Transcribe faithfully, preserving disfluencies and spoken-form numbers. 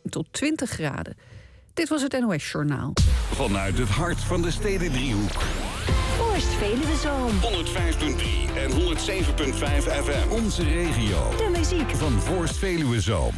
negentien tot twintig graden. Dit was het N O S Journaal. Vanuit het hart van de Stedendriehoek. Voorst Veluwezoom. honderdvijf komma drie en honderdzeven komma vijf F M. Onze regio. De muziek van Voorst Veluwezoom.